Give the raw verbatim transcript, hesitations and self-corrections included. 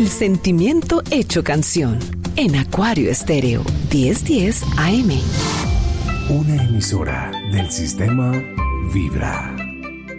sentimiento hecho canción. En Acuario Estéreo, diez diez A M. Una emisora del sistema Vibra.